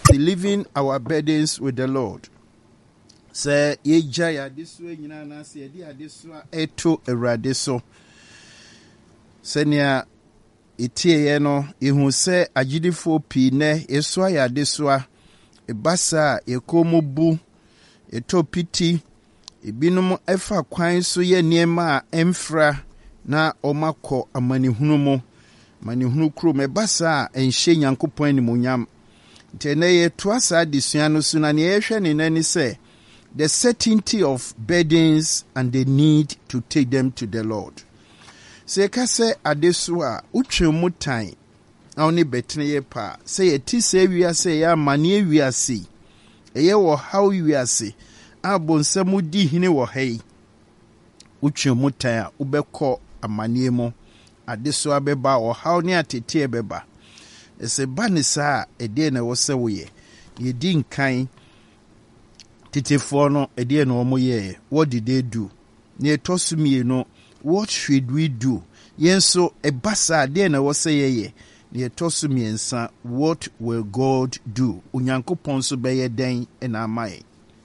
leaving our burdens with the Lord. Say ye jaya this way nyina na se di adesua eto awurade so. Senia etie no ehu se agidifo pi ne esua ya adesua ebasa ekomobu eto piti ebinum efa kwan so ye niema a emfra na omako amanihunu mo manihunu kro mebasa enhye Nyankopɔn animonyam. Teneye toasa adesua no so na ne yehwe ne nani se the certainty of burdens and the need to take them to the Lord. Se kase adesua utwemutan awni betene pa se yeti se wiase ya mane wiase eye wo haw wiase abonsam di hine wo hei utwemutan a ubekɔ amane mu adesua beba wo haw ne atete beba ese banisa ede na wo se wo ye yedi nkan titefo no ede na wo mo ye what did they do ne tosumie no what should we do yenso ebasa ade na wo se ye ne tosumiensa what will God do Onyankopɔn so beye den na amaye.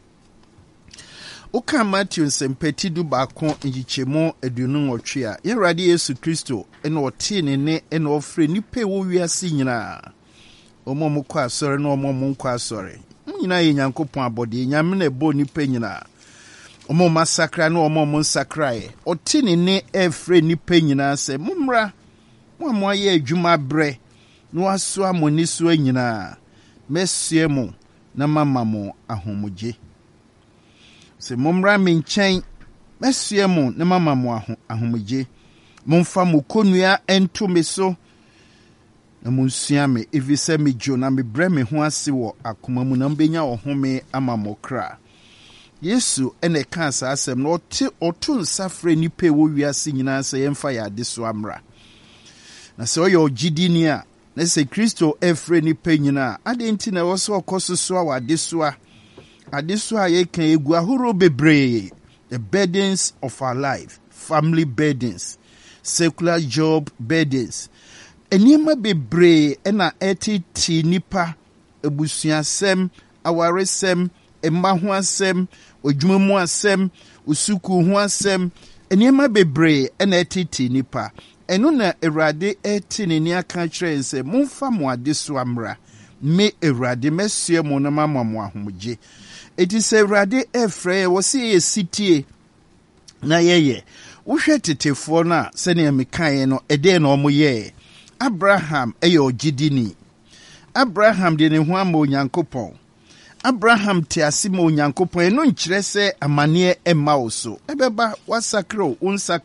Oka Matthew sempeti du baako njichemo edunu nwotwe a Yerade Yesu Kristo ene ote ne ene ofre nipa wo wiase nyina omo kwa asore na omo nkwa asore nyina ye Nyankopɔn abode nyame na ebo nipa nyina omo masakra na omo nsakrae ote ne efre nipa nyina se mumra mo aye adwuma bre no aso amoni so nyina mesie mo na mama mo ahomugye. Se mumra minchen mesie mo na mama mo ahomugye mumfa mo konua ento me so na munsua me evise me jo na me bre me ho ase wo akoma mu na mbenya ohome ama mo kra. Yesu ene ka asa asem na otu nsafre nipa wo wiase nyina se yemfa ya adeso amra na se oyo gidini a na se Kristo efre nipa nyina adenti na wo so okososo a adeso a ye kan egu ahoro bebre the burdens of our life, family burdens, secular job burdens, enima bebre ena etiti nipa ebusuasem awaresem emma ho asem odwumamu asem usuku ho asem enima bebre ena etiti nipa eno na Awurade etini ni aka kire nse momfa mo adeso amra me Awurade mesie mo na mama mo ahomgye. Eti se Awurade efre wo se ye sitie na yeye wohwe tetefo na se ne mekae no ede na omo ye Abraham eye ogidini. Abraham de ne ho ama Onyankopɔn. Abraham te asima Onyankopɔn eno nkyerɛ se amane emma wo so ebeba wasakro